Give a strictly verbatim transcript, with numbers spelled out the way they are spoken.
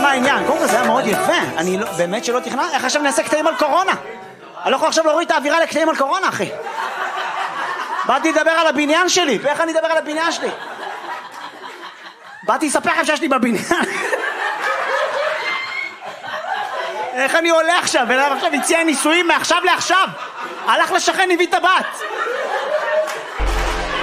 מה העניין? קודם כל זה היה מאוד יפה. אני לא, באמת שלא תכנן, איך עכשיו נעשה קטעים על קורונה? אני לא יכול עכשיו להוריד את האווירה לקטעים על קורונה, אחי. באתי לדבר על הבניין שלי, ואיך אני אדבר על הבניין שלי? באתי לספר לכם שיש לי בבניין. איך אני עולה עכשיו? ולמה עכשיו הציע נישואים מעכשיו לעכשיו? הלך לשכן, הביא את הבת.